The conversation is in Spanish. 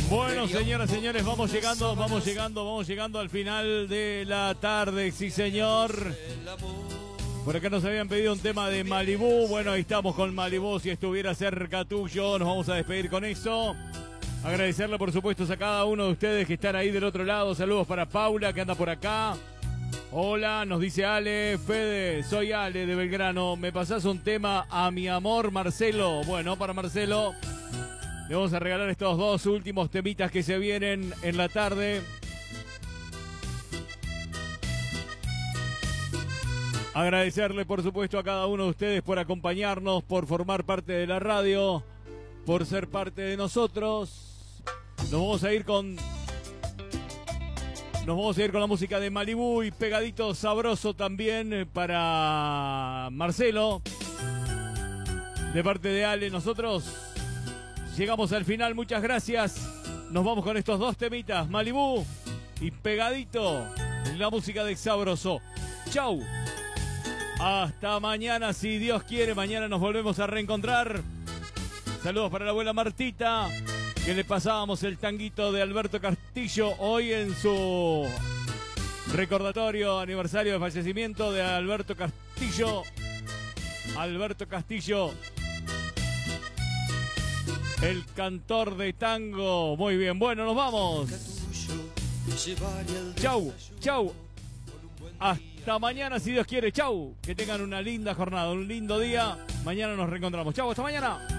Bueno, señoras, señores, vamos llegando al final de la tarde, sí señor. Por acá nos habían pedido un tema de Malibú. Bueno, ahí estamos con Malibú. Si estuviera cerca tuyo, nos vamos a despedir con eso. Agradecerle, por supuesto, a cada uno de ustedes que están ahí del otro lado. Saludos para Paula, que anda por acá. Hola, nos dice Ale. Fede, soy Ale de Belgrano. ¿Me pasás un tema a mi amor Marcelo? Bueno, para Marcelo le vamos a regalar estos dos últimos temitas que se vienen en la tarde. Agradecerle, por supuesto, a cada uno de ustedes por acompañarnos, por formar parte de la radio, por ser parte de nosotros. Nos vamos a ir con la música de Malibú y Pegadito Sabroso también para Marcelo. De parte de Ale, nosotros llegamos al final, muchas gracias. Nos vamos con estos dos temitas, Malibú y Pegadito, la música de Sabroso. Chau. Hasta mañana, si Dios quiere. Mañana nos volvemos a reencontrar. Saludos para la abuela Martita, que le pasábamos el tanguito de Alberto Castillo hoy en su recordatorio aniversario de fallecimiento de Alberto Castillo. Alberto Castillo, el cantor de tango. Muy bien, bueno, nos vamos. Chau, chau. Hasta mañana, si Dios quiere. Chau. Que tengan una linda jornada, un lindo día. Mañana nos reencontramos. Chau, hasta mañana.